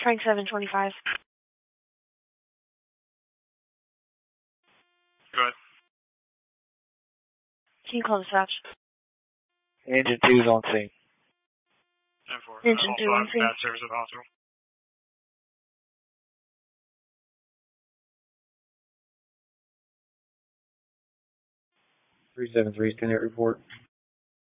Frank 725. Go ahead. Can you call dispatch? Engine 2's on scene. 10-4. Engine 2 on scene. Bad service at the hospital. Three 7-3, send that report.